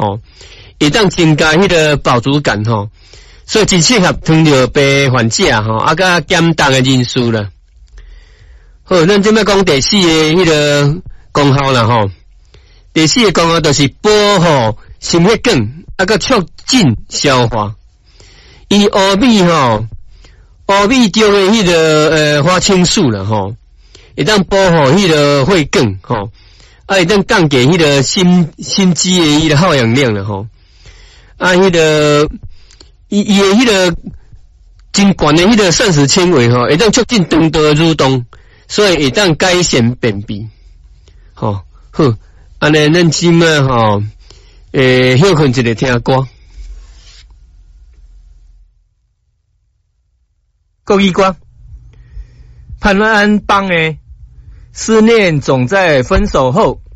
吼，会当增加迄个饱足感吼，所以真适合糖尿病患者吼，啊甲减重的人士啦。好，咱即摆讲第四个迄个功效啦吼，第四个功效就是保护心血管，啊甲促进消化。伊乌米吼，乌米中的迄个花青素啦吼，会当保护迄个血管吼，啊会当降低迄个心肌的迄个耗氧量啦吼，啊迄个伊的迄个真悬的迄个膳食纤维吼，会当促进肠道的蠕动，所以会当改善便秘。吼，好，安尼咱今仔吼，休困一个听歌。 国语歌，潘安邦的思念总在分手后。